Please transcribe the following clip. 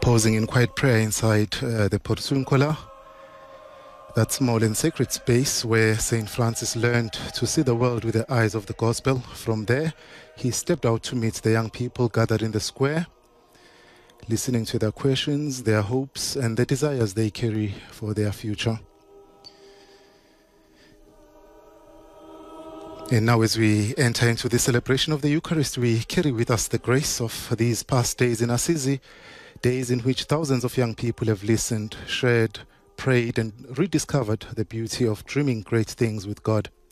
Pausing in quiet prayer inside the Porsuncola, that small and sacred space where St. Francis learned to see the world with the eyes of the gospel. From there, he stepped out to meet the young people gathered in the square, listening to their questions, their hopes, and the desires they carry for their future. And now as we enter into the celebration of the Eucharist, we carry with us the grace of these past days in Assisi, days in which thousands of young people have listened, shared, prayed, and rediscovered the beauty of dreaming great things with God.